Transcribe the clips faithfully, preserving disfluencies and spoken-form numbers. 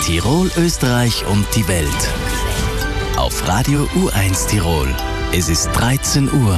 Tirol, Österreich und die Welt. Auf Radio U eins Tirol. Es ist dreizehn Uhr.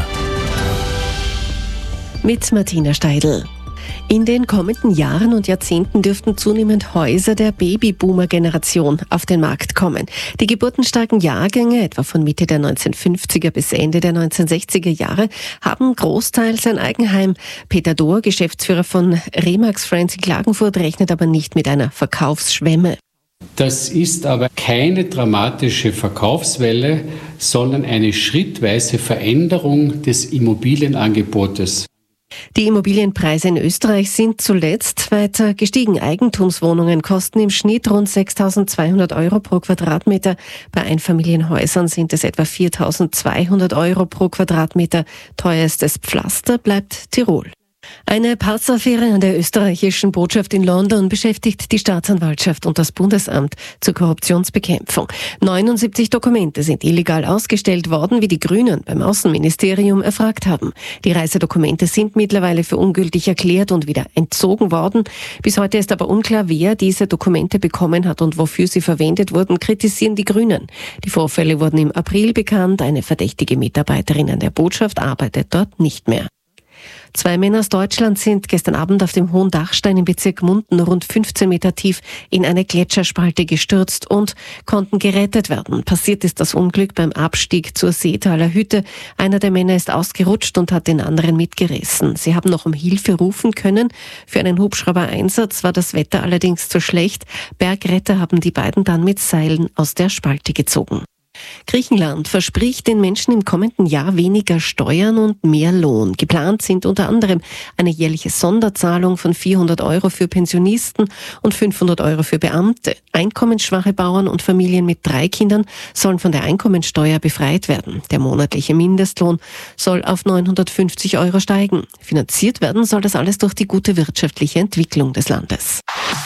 Mit Martina Steidl. In den kommenden Jahren und Jahrzehnten dürften zunehmend Häuser der Babyboomer-Generation auf den Markt kommen. Die geburtenstarken Jahrgänge, etwa von Mitte der neunzehnhundertfünfziger bis Ende der neunzehnhundertsechziger Jahre, haben großteils ein Eigenheim. Peter Dohr, Geschäftsführer von Remax Friends in Klagenfurt, rechnet aber nicht mit einer Verkaufsschwemme. Das ist aber keine dramatische Verkaufswelle, sondern eine schrittweise Veränderung des Immobilienangebotes. Die Immobilienpreise in Österreich sind zuletzt weiter gestiegen. Eigentumswohnungen kosten im Schnitt rund sechstausendzweihundert Euro pro Quadratmeter. Bei Einfamilienhäusern sind es etwa viertausendzweihundert Euro pro Quadratmeter. Teuerstes Pflaster bleibt Tirol. Eine Passaffäre an der österreichischen Botschaft in London beschäftigt die Staatsanwaltschaft und das Bundesamt zur Korruptionsbekämpfung. neunundsiebzig Dokumente sind illegal ausgestellt worden, wie die Grünen beim Außenministerium erfragt haben. Die Reisedokumente sind mittlerweile für ungültig erklärt und wieder entzogen worden. Bis heute ist aber unklar, wer diese Dokumente bekommen hat und wofür sie verwendet wurden, kritisieren die Grünen. Die Vorfälle wurden im April bekannt. Eine verdächtige Mitarbeiterin an der Botschaft arbeitet dort nicht mehr. Zwei Männer aus Deutschland sind gestern Abend auf dem Hohen Dachstein im Bezirk Munden rund fünfzehn Meter tief in eine Gletscherspalte gestürzt und konnten gerettet werden. Passiert ist das Unglück beim Abstieg zur Seetaler Hütte. Einer der Männer ist ausgerutscht und hat den anderen mitgerissen. Sie haben noch um Hilfe rufen können. Für einen Hubschrauber-Einsatz war das Wetter allerdings zu schlecht. Bergretter haben die beiden dann mit Seilen aus der Spalte gezogen. Griechenland verspricht den Menschen im kommenden Jahr weniger Steuern und mehr Lohn. Geplant sind unter anderem eine jährliche Sonderzahlung von vierhundert Euro für Pensionisten und fünfhundert Euro für Beamte. Einkommensschwache Bauern und Familien mit drei Kindern sollen von der Einkommensteuer befreit werden. Der monatliche Mindestlohn soll auf neunhundertfünfzig Euro steigen. Finanziert werden soll das alles durch die gute wirtschaftliche Entwicklung des Landes.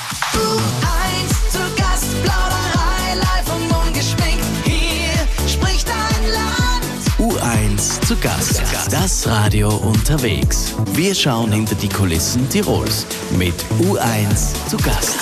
U eins zu Gast. Das Radio unterwegs. Wir schauen hinter die Kulissen Tirols mit U eins zu Gast.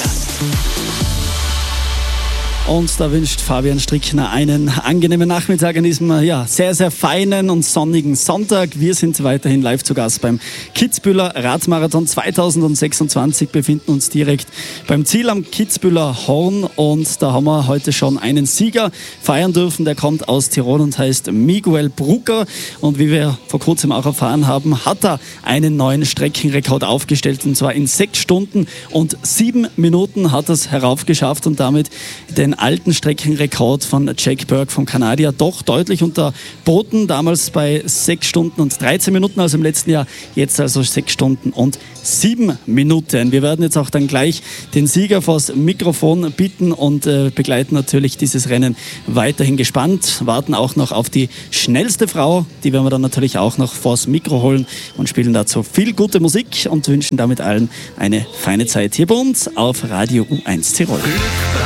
Und da wünscht Fabian Strickner einen angenehmen Nachmittag an diesem ja, sehr, sehr feinen und sonnigen Sonntag. Wir sind weiterhin live zu Gast beim Kitzbüheler Radmarathon zweitausendsechsundzwanzig, befinden uns direkt beim Ziel am Kitzbüheler Horn und da haben wir heute schon einen Sieger feiern dürfen. Der kommt aus Tirol und heißt Miguel Brucker und wie wir vor kurzem auch erfahren haben, hat er einen neuen Streckenrekord aufgestellt und zwar in sechs Stunden und sieben Minuten hat er es heraufgeschafft und damit den alten Streckenrekord von Jack Burke vom Kanadier doch deutlich unterboten. Damals bei sechs Stunden und dreizehn Minuten, also im letzten Jahr. Jetzt also sechs Stunden und sieben Minuten. Wir werden jetzt auch dann gleich den Sieger vors Mikrofon bitten und äh, begleiten natürlich dieses Rennen weiterhin gespannt. Warten auch noch auf die schnellste Frau. Die werden wir dann natürlich auch noch vors Mikro holen und spielen dazu viel gute Musik und wünschen damit allen eine feine Zeit hier bei uns auf Radio U eins Tirol.